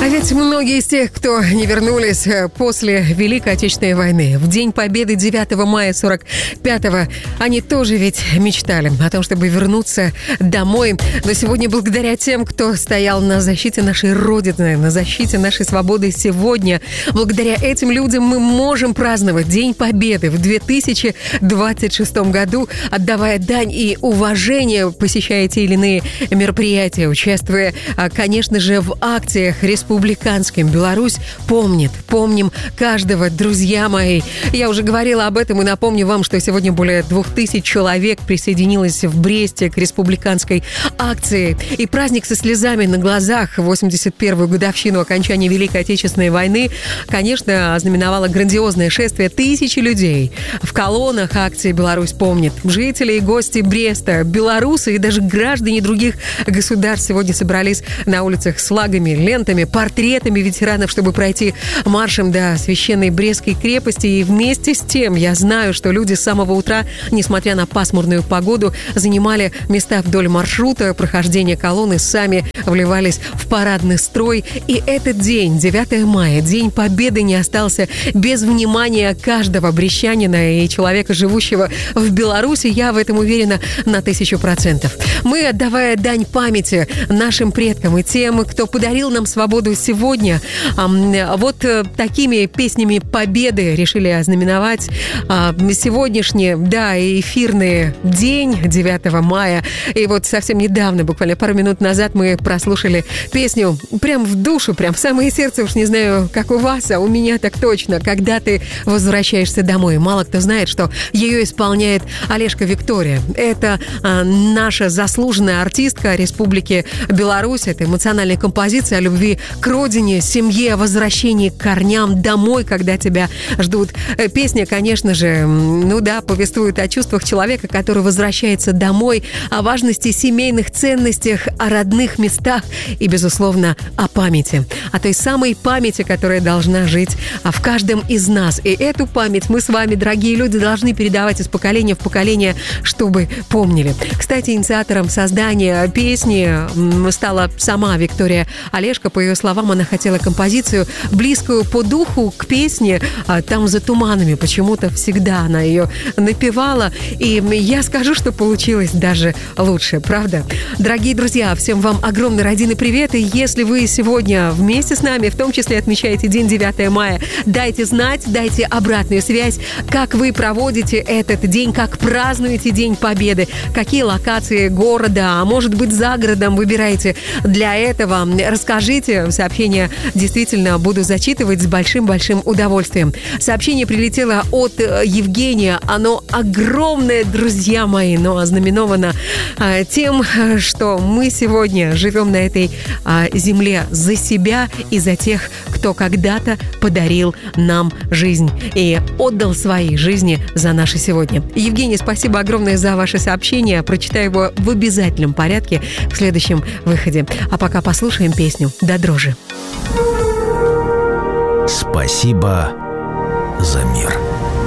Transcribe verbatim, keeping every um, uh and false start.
А ведь многие из тех, кто не вернулись после Великой Отечественной войны, в День Победы девятого мая сорок пятого, они тоже ведь мечтали о том, чтобы вернуться домой. Но сегодня, благодаря тем, кто стоял на защите нашей Родины, на защите нашей свободы сегодня, благодаря этим людям мы можем праздновать День Победы в две тысячи двадцать шестом году, отдавая дань и уважение, посещая те или иные мероприятия, участвуя, конечно же, в акциях республиканским. Беларусь помнит, помним каждого, друзья мои. Я уже говорила об этом и напомню вам, что сегодня более двух тысяч человек присоединилось в Бресте к республиканской акции. И праздник со слезами на глазах, восемьдесят первую годовщину окончания Великой Отечественной войны, конечно, ознаменовало грандиозное шествие тысячи людей. В колоннах акции «Беларусь помнит». Жители и гости Бреста, белорусы и даже граждане других государств сегодня собрались на улицах с флагами, лентами, портретами ветеранов, чтобы пройти маршем до священной Брестской крепости. И вместе с тем я знаю, что люди с самого утра, несмотря на пасмурную погоду, занимали места вдоль маршрута прохождения колонны, сами вливались в парадный строй. И этот день, девятое мая, День Победы, не остался без внимания каждого брестчанина и человека, живущего в Беларуси. Я в этом уверена на тысячу процентов. Мы, отдавая дань памяти нашим предкам и тем, кто подарил нам свободу сегодня, вот такими песнями победы решили ознаменовать сегодняшний, да, эфирный день девятого мая. И вот совсем недавно, буквально пару минут назад, мы прослушали песню прям в душу, прям в самое сердце, уж не знаю, как у вас, а у меня так точно, когда ты возвращаешься домой. Мало кто знает, что ее исполняет Олежка Виктория. Это а, наша заслуженная артистка Республики Беларусь. Это эмоциональная композиция о любви к родине, семье, о возвращении к корням, домой, когда тебя ждут. Песня, конечно же, ну да, повествует о чувствах человека, который возвращается домой, о важности семейных ценностях, о родных местах и, безусловно, о памяти. О той самой памяти, которая должна жить в каждом из нас. И эту память мы с вами, дорогие люди, должны передавать из поколения в поколение, чтобы помнили. Кстати, инициатором создания песни стала сама Виктория Олежка. По ее словам, она хотела композицию, близкую по духу к песне «Там за туманами». Почему-то всегда она ее напевала. И я скажу, что получилось даже лучше, правда? Дорогие друзья, всем вам огромный родинный привет. И если вы сегодня вместе с нами, в том числе отмечаете день девятого мая, дайте знать, дайте обратную связь, как вы проводите этот день, как празднуете День Победы, какие локации города, а может быть за городом выбираете для этого. Расскажите, сообщение действительно буду зачитывать с большим-большим удовольствием. Сообщение прилетело от Евгения, оно огромное, друзья мои, но ознаменовано а, тем, что мы сегодня живем на этой а, земле за себя и за тех, кто когда-то подарил нам жизнь и отдал свои жизни за наши сегодня. Евгений, спасибо огромное за ваше сообщение. Прочитаю его в обязательном порядке в следующем выходе. А пока послушаем песню «До дрожи». Спасибо за мир.